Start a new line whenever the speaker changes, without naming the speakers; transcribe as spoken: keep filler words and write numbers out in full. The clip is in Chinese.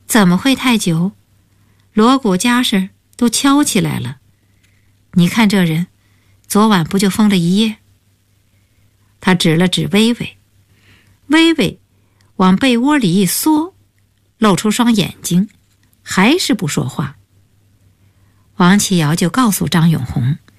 怎么会太久？锣鼓家事都敲起来了。你看这人，昨晚不就疯了一夜？他指了指微微，微微往被窝里一缩，露出双眼睛，还是不说话。王启尧就告诉张永红，